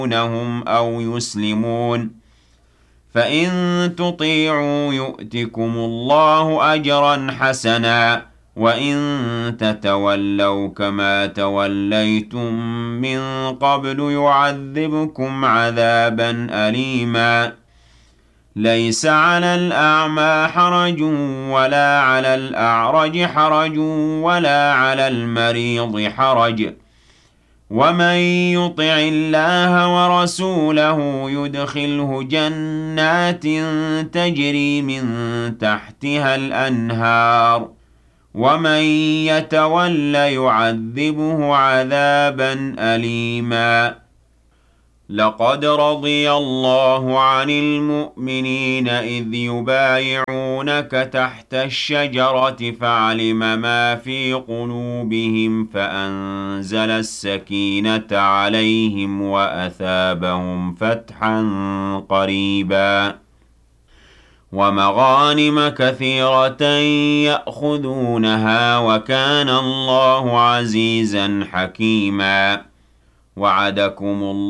يخافونهم أو يسلمون فإن تطيعوا يؤتكم الله أجرا حسنا وإن تتولوا كما توليتم من قبل يعذبكم عذابا أليما ليس على الأعمى حرج ولا على الأعرج حرج ولا على المريض حرج ومن يطع الله ورسوله يدخله جنات تجري من تحتها الأنهار ومن يتول يعذبه عذابا أليما لقد رضي الله عن المؤمنين إذ يبايعونك تحت الشجرة فعلم ما في قلوبهم فأنزل السكينة عليهم وأثابهم فتحا قريبا ومغانم كثيرة يأخذونها وكان الله عزيزا حكيما وعدكم الله